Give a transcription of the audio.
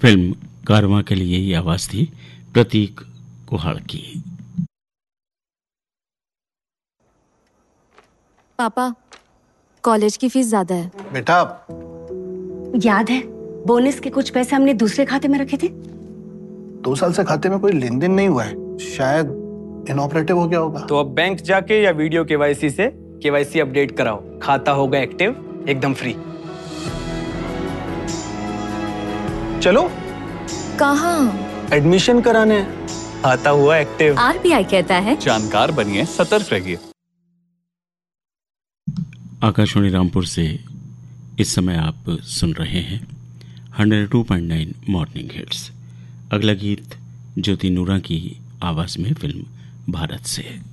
Film कारवां के लिए ये आवाज थी प्रतीक कुहाड़ की। पापा, कॉलेज की फीस ज्यादा है। बेटा, याद है बोनस के कुछ पैसे हमने दूसरे खाते में रखे थे? 2 साल से खाते में कोई लेन देन नहीं हुआ है, शायद इनऑपरेटिव हो गया होगा। तो अब बैंक जाके या वीडियो केवाईसी से केवाईसी अपडेट कराओ, खाता होगा एक्टिव एकदम फ्री। चलो। कहाँ? एडमिशन कराने। खाता हुआ एक्टिव। आरबीआई कहता है जानकार बनिए, सतर्क रहिए। आकाशवाणी रामपुर से इस समय आप सुन रहे हैं 102.9 मॉर्निंग हिट्स। अगला गीत ज्योति नूरा की आवाज में फिल्म भारत से।